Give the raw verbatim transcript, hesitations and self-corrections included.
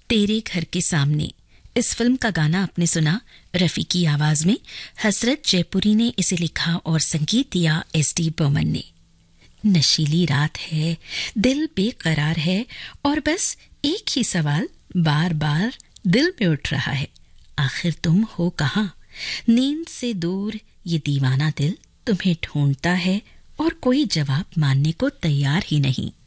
तेरे घर के सामने। इस फिल्म का गाना आपने सुना रफ़ी की आवाज में। हसरत जयपुरी ने इसे लिखा और संगीत दिया एस डी बर्मन ने। नशीली रात है, दिल बेकरार है और बस एक ही सवाल बार बार दिल में उठ रहा है, आखिर तुम हो कहाँ? नींद से दूर ये दीवाना दिल तुम्हें ढूंढता है और कोई जवाब मानने को तैयार ही नहीं।